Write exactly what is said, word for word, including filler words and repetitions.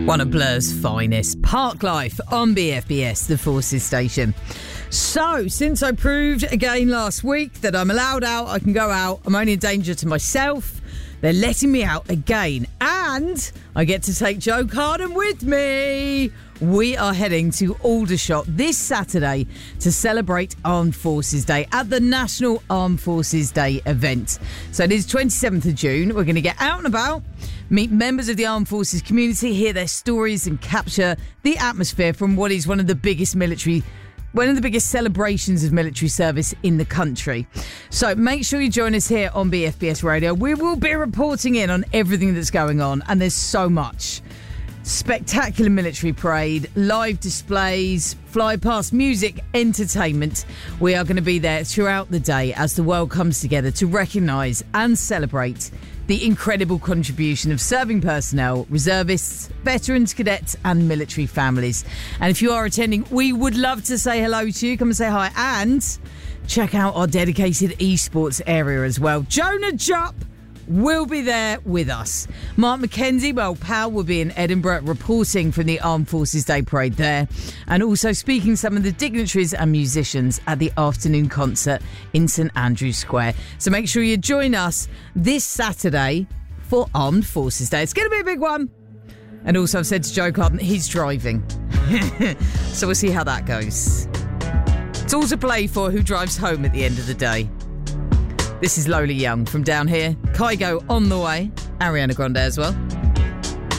One of Blur's finest, Park Life on B F B S, the Forces station. So, since I proved again last week that I'm allowed out, I can go out, I'm only a danger to myself, they're letting me out again. And I get to take Joe Carden with me. We are heading to Aldershot this Saturday to celebrate Armed Forces Day at the National Armed Forces Day event. So it is twenty-seventh of June. We're going to get out and about, meet members of the Armed Forces community, hear their stories and capture the atmosphere from what is one of the biggest military One of the biggest celebrations of military service in the country. So make sure you join us here on B F B S Radio. We will be reporting in on everything that's going on, and there's so much. Spectacular military parade, live displays, fly past music, entertainment. We are going to be there throughout the day as the world comes together to recognise and celebrate the incredible contribution of serving personnel, reservists, veterans, cadets and military families. And if you are attending, we would love to say hello to you. Come and say hi and check out our dedicated esports area as well. Jonah Jupp will be there with us. Mark McKenzie, well, pal, will be in Edinburgh reporting from the Armed Forces Day Parade there, and also speaking to some of the dignitaries and musicians at the afternoon concert in St Andrew's Square. So make sure you join us this Saturday for Armed Forces Day. It's going to be a big one. And also I've said to Joe Carden, he's driving. So we'll see how that goes. It's all to play for who drives home at the end of the day. This is Lola Young from Down Here. Kygo on the way. Ariana Grande as well.